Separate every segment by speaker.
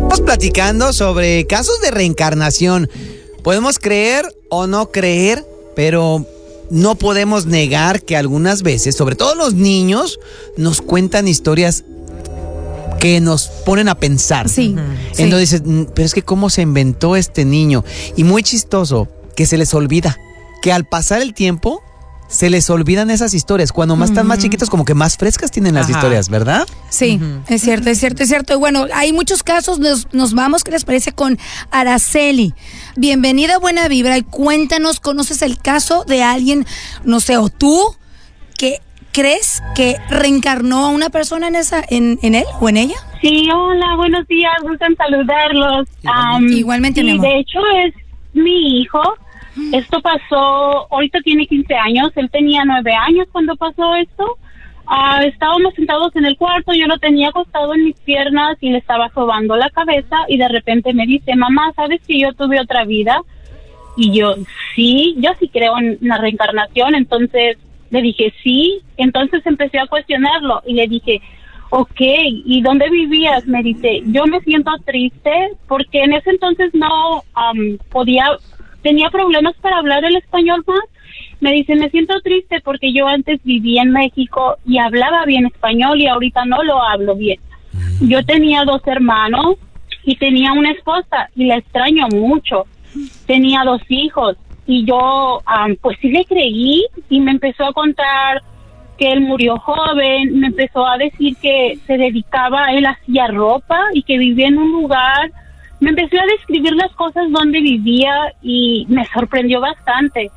Speaker 1: Estamos platicando sobre casos de reencarnación. Podemos creer o no creer, pero no podemos negar que algunas veces, sobre todo los niños, nos cuentan historias que nos ponen a pensar.
Speaker 2: Sí.
Speaker 1: Entonces dices, pero es que cómo se inventó este niño. Y muy chistoso que se les olvida, que al pasar el tiempo se les olvidan esas historias. Cuando más están más chiquitos, como que más frescas tienen las historias, ¿verdad?
Speaker 2: Sí, es cierto, es cierto, es cierto. Y bueno, hay muchos casos, nos vamos, ¿qué les parece? Con Araceli. Bienvenida a Buena Vibra y cuéntanos, ¿conoces el caso de alguien, no sé, o tú, que crees que reencarnó a una persona en él o en ella?
Speaker 3: Sí, hola, buenos días, gustan saludarlos.
Speaker 2: Igualmente, mi amor.
Speaker 3: De hecho es mi hijo. Esto pasó, ahorita tiene 15 años, él tenía 9 años cuando pasó esto. Estábamos sentados en el cuarto, yo lo tenía acostado en mis piernas y le estaba sobando la cabeza y de repente me dice, mamá, ¿sabes que yo tuve otra vida? Y yo sí creo en la reencarnación. Entonces le dije sí, entonces empecé a cuestionarlo y le dije, ok, ¿y dónde vivías? Me dice, yo me siento triste porque en ese entonces no tenía problemas para hablar el español más. Me dice, me siento triste porque yo antes vivía en México y hablaba bien español y ahorita no lo hablo bien. Yo tenía 2 hermanos y tenía una esposa y la extraño mucho. Tenía 2 hijos y yo pues sí le creí y me empezó a contar que él murió joven, me empezó a decir que se dedicaba, él hacía ropa y que vivía en un lugar. Me empecé a describir las cosas donde vivía y me sorprendió bastante.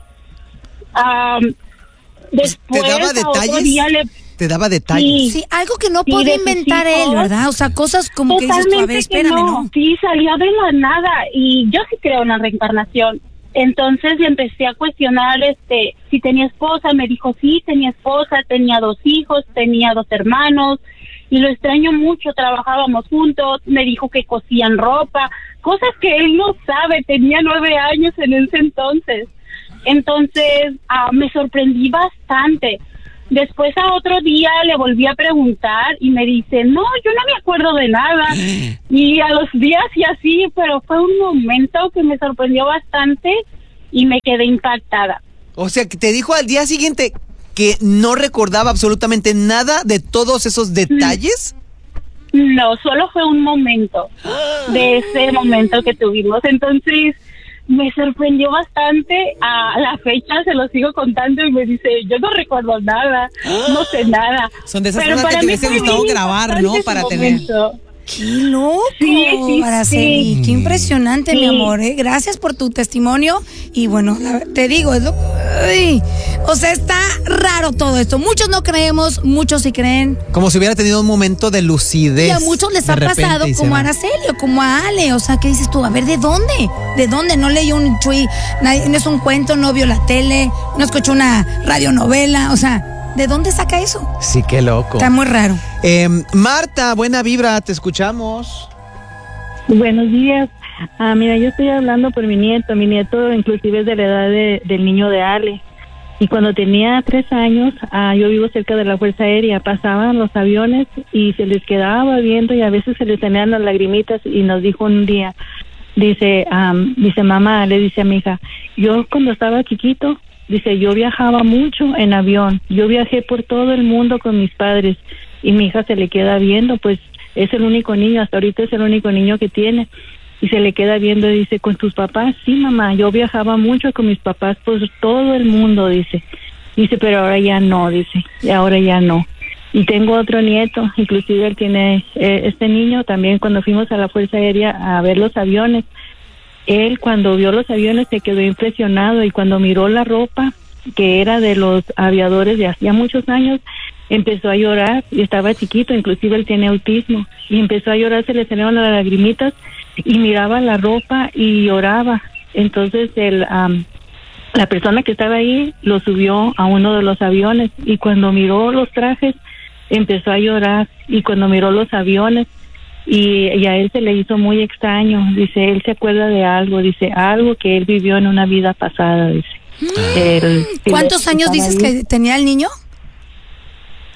Speaker 3: Después,
Speaker 1: ¿Te daba detalles? ¿Te daba detalles?
Speaker 2: Sí, algo que no podía inventar él, ¿verdad? O sea, cosas como que dices tú, a ver, espérame, ¿no?
Speaker 3: Sí, salió de la nada y yo sí creo en la reencarnación. Entonces le empecé a cuestionar si tenía esposa. Me dijo, sí, tenía esposa, tenía 2 hijos, tenía 2 hermanos. Y lo extraño mucho, trabajábamos juntos, me dijo que cosían ropa, cosas que él no sabe, tenía 9 años en ese entonces. Entonces, me sorprendí bastante. Después a otro día le volví a preguntar y me dice, no, yo no me acuerdo de nada. Y a los días y así, pero fue un momento que me sorprendió bastante y me quedé impactada.
Speaker 1: O sea, que te dijo al día siguiente que no recordaba absolutamente nada de todos esos detalles.
Speaker 3: No, solo fue un momento de ese momento que tuvimos. Entonces me sorprendió bastante. A la fecha se lo sigo contando y me dice, yo no recuerdo nada, no sé nada.
Speaker 4: Son de esas cosas que te hubiese gustado grabar, ¿no? Para tener.
Speaker 2: ¡Qué loco!
Speaker 3: Sí,
Speaker 2: Araceli, qué impresionante, mi amor, ¿eh? Gracias por tu testimonio. Y bueno, te digo, o sea, está raro todo esto. Muchos no creemos, muchos sí creen.
Speaker 1: Como si hubiera tenido un momento de lucidez.
Speaker 2: Y a muchos les ha pasado como a Araceli o como a Ale. O sea, ¿qué dices tú? A ver, ¿de dónde? ¿De dónde? No leyó un tweet, no es un cuento, no vio la tele, no escuchó una radionovela. O sea, ¿de dónde saca eso?
Speaker 1: Sí, qué loco.
Speaker 2: Está muy raro.
Speaker 1: Marta, Buena Vibra, te escuchamos.
Speaker 5: Buenos días. Mira, yo estoy hablando por mi nieto. Mi nieto inclusive es de la edad del niño de Ale. Y cuando tenía 3 años, yo vivo cerca de la Fuerza Aérea, pasaban los aviones y se les quedaba viendo y a veces se les tenían las lagrimitas y nos dijo un día, dice mamá, le dice a mi hija, yo cuando estaba chiquito, dice, yo viajaba mucho en avión, yo viajé por todo el mundo con mis padres y mi hija se le queda viendo, pues es el único niño, hasta ahorita es el único niño que tiene y se le queda viendo y dice, ¿con tus papás? Sí, mamá, yo viajaba mucho con mis papás por todo el mundo, dice, pero ahora ya no, dice, y ahora ya no. Y tengo otro nieto, inclusive él tiene, este niño también cuando fuimos a la Fuerza Aérea a ver los aviones, él cuando vio los aviones se quedó impresionado y cuando miró la ropa que era de los aviadores de hacía muchos años, empezó a llorar y estaba chiquito, inclusive él tiene autismo y empezó a llorar, se le salieron las lagrimitas y miraba la ropa y lloraba. Entonces la persona que estaba ahí lo subió a uno de los aviones y cuando miró los trajes empezó a llorar y cuando miró los aviones y a él se le hizo muy extraño, dice, él se acuerda de algo, dice, algo que él vivió en una vida pasada, dice.
Speaker 2: ¿Cuántos años dices que tenía el niño?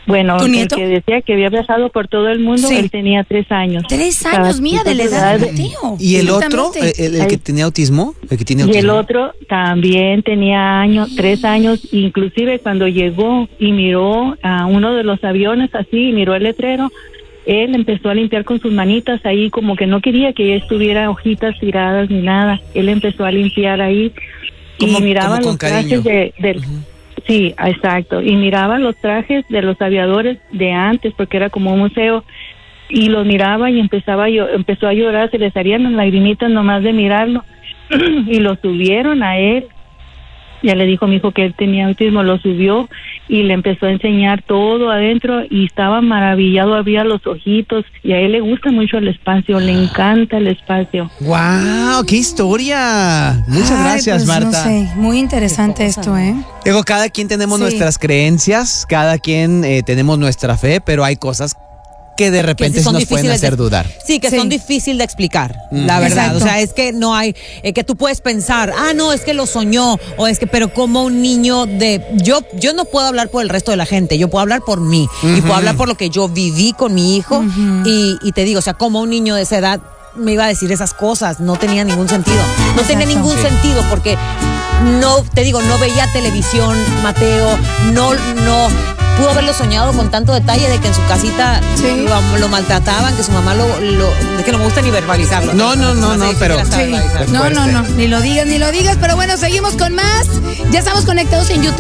Speaker 5: Bueno,
Speaker 2: ¿Tu
Speaker 5: el
Speaker 2: nieto?
Speaker 5: que decía que había viajado por todo el mundo,
Speaker 2: Sí.
Speaker 5: él tenía 3 años.
Speaker 2: 3 años, mira, de la edad de Mateo.
Speaker 1: ¿Y el otro,
Speaker 2: Exactamente.
Speaker 1: el que tenía autismo? El que tiene
Speaker 5: Y
Speaker 1: autismo.
Speaker 5: el otro también tenía 3 años, inclusive cuando llegó y miró a uno de los aviones así, y miró el letrero, él empezó a limpiar con sus manitas ahí, como que no quería que estuviera hojitas tiradas ni nada. Él empezó a limpiar ahí
Speaker 1: Como-
Speaker 5: y miraba
Speaker 1: como con
Speaker 5: los
Speaker 1: cariño.
Speaker 5: trajes del... Sí, exacto. Y miraba los trajes de los aviadores de antes, porque era como un museo. Y los miraba y empezó a llorar, se le salían las lagrimitas nomás de mirarlo. Y lo subieron a él. Ya le dijo mi hijo que él tenía autismo, lo subió y le empezó a enseñar todo adentro y estaba maravillado, abría los ojitos y a él le gusta mucho el espacio, le encanta el espacio.
Speaker 1: ¡Wow! ¡Qué historia! Muchas
Speaker 2: Ay,
Speaker 1: gracias,
Speaker 2: pues,
Speaker 1: Marta.
Speaker 2: No sé, muy interesante esto, ¿eh?
Speaker 1: Digo, cada quien tenemos
Speaker 2: Sí.
Speaker 1: nuestras creencias, cada quien tenemos nuestra fe, pero hay cosas que de repente
Speaker 4: sí son
Speaker 1: nos pueden
Speaker 4: difíciles
Speaker 1: hacer dudar.
Speaker 4: Sí, que
Speaker 2: Sí.
Speaker 4: son difíciles de explicar, la verdad.
Speaker 2: Exacto.
Speaker 4: O sea, es que no hay, que tú puedes pensar, no, es que lo soñó, o es que, pero como un niño yo no puedo hablar por el resto de la gente, yo puedo hablar por mí, y puedo hablar por lo que yo viví con mi hijo, y te digo, o sea, como un niño de esa edad me iba a decir esas cosas, no tenía ningún sentido, no tenía
Speaker 2: Exacto.
Speaker 4: ningún sentido, porque no, te digo, no veía televisión, Mateo, no pudo haberlo soñado con tanto detalle de que en su casita
Speaker 2: Sí.
Speaker 4: lo maltrataban, que su mamá es que no me gusta ni verbalizarlo.
Speaker 1: No, pero-
Speaker 2: Sí.
Speaker 1: Es
Speaker 2: No,
Speaker 1: fuerte.
Speaker 2: ni lo digas, pero bueno, seguimos con más. Ya estamos conectados en YouTube.